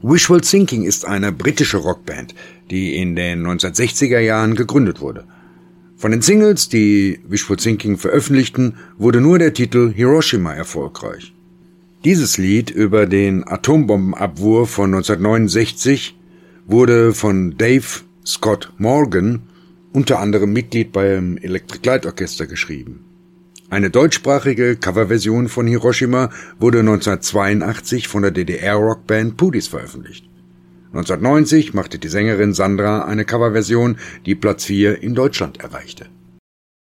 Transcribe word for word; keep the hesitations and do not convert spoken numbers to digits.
Wishful Thinking ist eine britische Rockband, die in den neunzehnhundertsechziger Jahren gegründet wurde. Von den Singles, die Wishful Thinking veröffentlichten, wurde nur der Titel Hiroshima erfolgreich. Dieses Lied über den Atombombenabwurf von neunzehnhundertneunundsechzig wurde von Dave Scott Morgan, unter anderem Mitglied beim Electric Light Orchestra, geschrieben. Eine deutschsprachige Coverversion von Hiroshima wurde neunzehnhundertzweiundachtzig von der D D R-Rockband Pudis veröffentlicht. neunzehnhundertneunzig machte die Sängerin Sandra eine Coverversion, die Platz vier in Deutschland erreichte.